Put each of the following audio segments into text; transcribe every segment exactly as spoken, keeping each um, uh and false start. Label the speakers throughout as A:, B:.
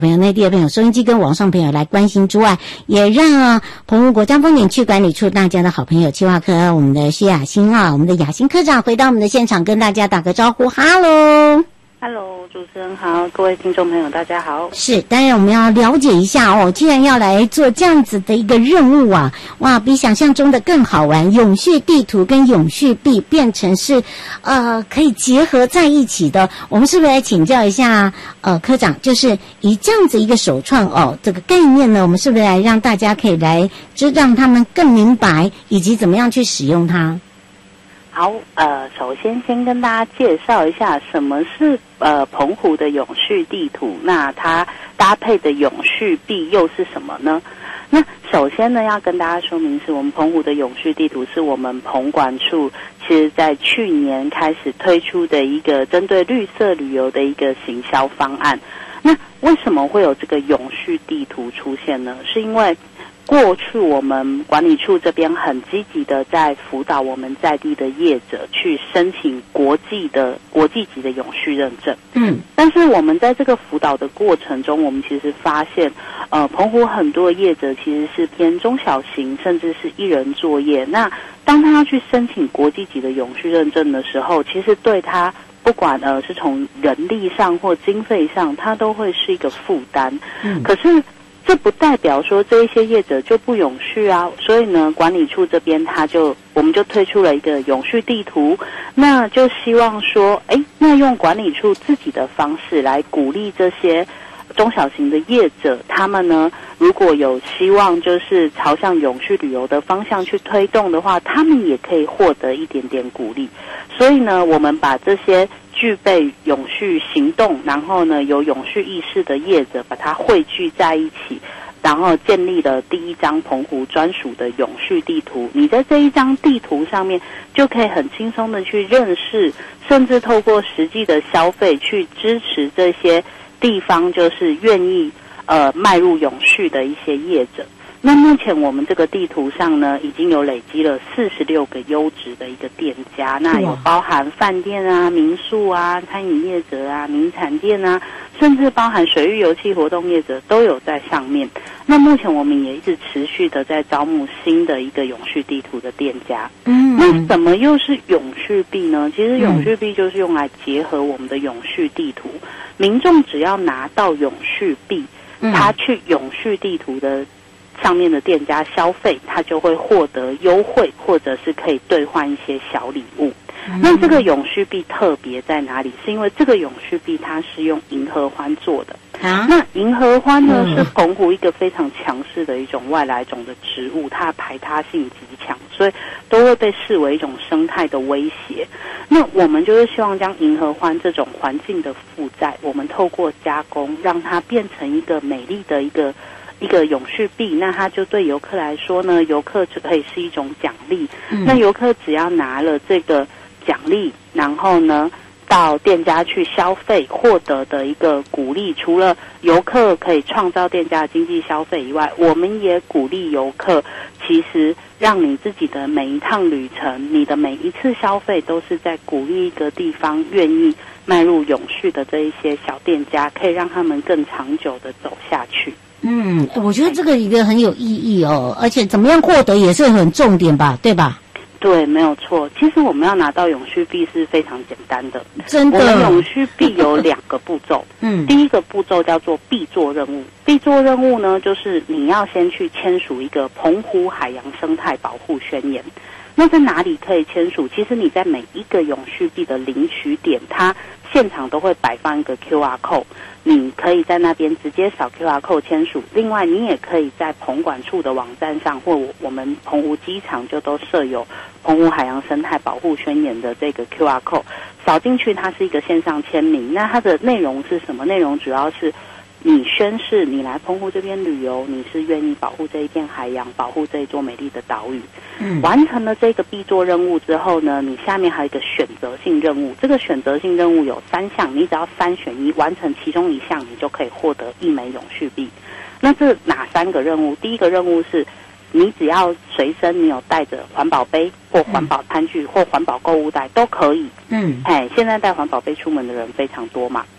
A: 朋友、内地的朋友、收音机跟网上朋友来关心之外，也让啊澎湖国家风景区管理处大家的好朋友企划科我们的薛雅欣啊，我们的雅欣科长回到我们的现场，跟大家打个招呼，哈喽。
B: Hello， 主持人好，各位听众朋友大家好。
A: 是，当然我们要了解一下哦，既然要来做这样子的一个任务啊，哇，比想象中的更好玩。永续地图跟永续币变成是呃可以结合在一起的，我们是不是来请教一下呃科长，就是以这样子一个首创哦这个概念呢，我们是不是来让大家可以来就让他们更明白以及怎么样去使用它？
B: 好，呃，首先先跟大家介绍一下什么是呃澎湖的永续地图，那它搭配的永续币又是什么呢？那首先呢，要跟大家说明是我们澎湖的永续地图是我们澎管处其实在去年开始推出的一个针对绿色旅游的一个行销方案。那为什么会有这个永续地图出现呢？是因为过去我们管理处这边很积极的在辅导我们在地的业者去申请国际的国际级的永续认证。嗯，但是我们在这个辅导的过程中，我们其实发现，呃，澎湖很多业者其实是偏中小型，甚至是一人作业。那当他要去申请国际级的永续认证的时候，其实对他不管呃是从人力上或经费上，它都会是一个负担。嗯，可是这不代表说这一些业者就不永续啊，所以呢，管理处这边他就我们就推出了一个永续地图，那就希望说，哎，那用管理处自己的方式来鼓励这些中小型的业者，他们呢，如果有希望就是朝向永续旅游的方向去推动的话，他们也可以获得一点点鼓励。所以呢，我们把这些具备永续行动，然后呢有永续意识的业者，把它汇聚在一起，然后建立了第一张澎湖专属的永续地图。你在这一张地图上面就可以很轻松的去认识，甚至透过实际的消费去支持这些地方就是愿意呃迈入永续的一些业者。那目前我们这个地图上呢，已经有累积了四十六个优质的一个店家，那有包含饭店啊、民宿啊、餐饮业者啊、名产店啊，甚至包含水域游憩活动业者都有在上面。那目前我们也一直持续的在招募新的一个永续地图的店家。嗯，那什么又是永续币呢？其实永续币就是用来结合我们的永续地图，民众只要拿到永续币，他去永续地图的上面的店家消费，他就会获得优惠，或者是可以兑换一些小礼物。嗯、那这个永续币特别在哪里？是因为这个永续币它是用银合欢做的。啊、那银合欢呢、嗯、是澎湖一个非常强势的一种外来种的植物，它的排他性极强，所以都会被视为一种生态的威胁。那我们就是希望将银合欢这种环境的负债，我们透过加工，让它变成一个美丽的一个。一个永续币，那它就对游客来说呢，游客就可以是一种奖励。嗯、那游客只要拿了这个奖励，然后呢，到店家去消费，获得的一个鼓励，除了游客可以创造店家的经济消费以外，我们也鼓励游客，其实让你自己的每一趟旅程，你的每一次消费，都是在鼓励一个地方愿意迈入永续的这一些小店家，可以让他们更长久的走下去。
A: 嗯，我觉得这个一个很有意义哦，而且怎么样获得也是很重点吧，对吧？
B: 对，没有错。其实我们要拿到永续币是非常简单的，
A: 真的。
B: 我们永续币有两个步骤，嗯，第一个步骤叫做必做任务。必做任务呢，就是你要先去签署一个澎湖海洋生态保护宣言。那在哪里可以签署？其实你在每一个永续币的领取点，它现场都会摆放一个 Q R code。你可以在那边直接扫 Q R code 签署，另外你也可以在澎管处的网站上，或我们澎湖机场就都设有澎湖海洋生态保护宣言的这个 Q R code， 扫进去它是一个线上签名。那它的内容是什么？内容主要是你宣誓你来澎湖这边旅游，你是愿意保护这一片海洋，保护这一座美丽的岛屿。嗯，完成了这个必做任务之后呢，你下面还有一个选择性任务。这个选择性任务有三项，你只要三选一，完成其中一项，你就可以获得一枚永续币。那这哪三个任务？第一个任务是，你只要随身你有带着环保杯或环保餐具或环保购物袋都可以。嗯，哎，现在带环保杯出门的人非常多嘛。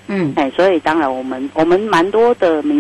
A: 嗯，
B: 哎，所以当然我们我们蛮多的民